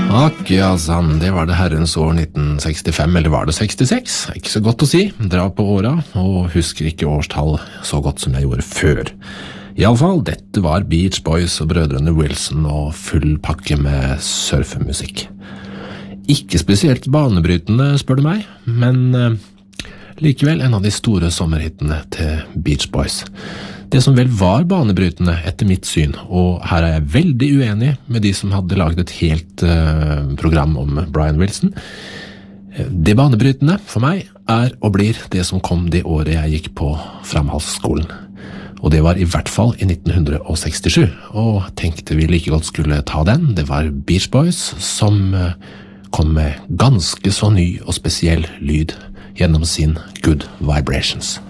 Akk, ja sann, det var det herrens år 1965, eller var det 66? Ikke så godt å si, dra på åra, og husker ikke årstall så godt som jeg gjorde før. I alle fall, dette var Beach Boys og brødrene Wilson og full pakke med surfemusikk. Ikke spesielt banebrytende, spør du meg, men likevel en av de store sommerhittene til Beach Boys. Det som vel var banebrytende etter mitt syn, og her er jeg veldig uenig med de som hadde laget et helt program om Brian Wilson. Det banebrytende for meg er og blir det som kom det året jeg gikk på framhaldsskolen. Og det var i hvert fall i 1967, og tenkte vi like godt skulle ta den. Det var Beach Boys som kom med ganske så ny og spesiell lyd gjennom sin Good Vibrations.